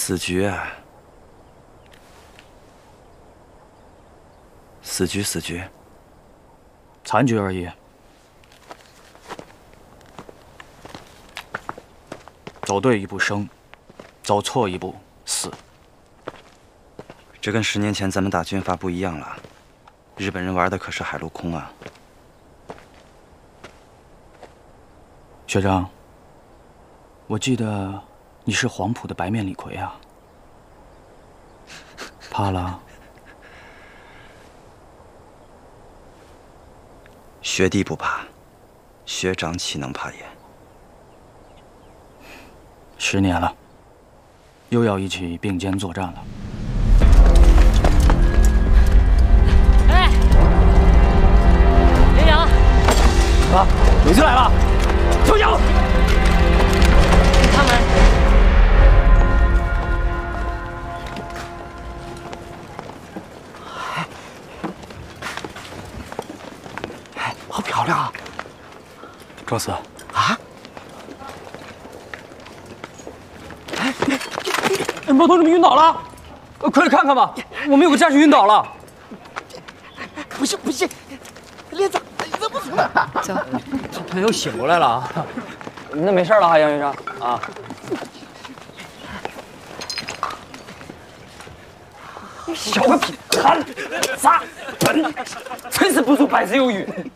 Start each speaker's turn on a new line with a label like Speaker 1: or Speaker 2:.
Speaker 1: 死局啊！死局，死局，
Speaker 2: 残局而已。走对一步生，走错一步死。
Speaker 1: 这跟10年前咱们打军阀不一样了，日本人玩的可是海陆空啊！
Speaker 2: 学长，我记得你是黄埔的白面李逵啊，怕了？
Speaker 1: 学弟不怕，学长岂能怕也
Speaker 2: 10年了，又要一起并肩作战了。
Speaker 3: 哎，连阳，
Speaker 2: 啊，鬼子来了！收脚！
Speaker 3: 他们
Speaker 2: 好漂亮啊！壮士啊，毛头怎么晕倒了？快来看看吧，我们有个战士晕倒了。
Speaker 4: 不行不行，连长，忍不住了。
Speaker 3: 走，
Speaker 2: 他又醒过来了啊！那没事了哈，杨学长啊。小个痞，贪、傻、笨，成事不足，败事有余。